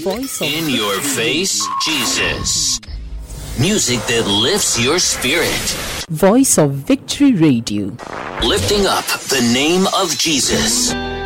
Voice of In your face, Jesus. Music that lifts your spirit. Voice of Victory Radio. Lifting up the name of Jesus.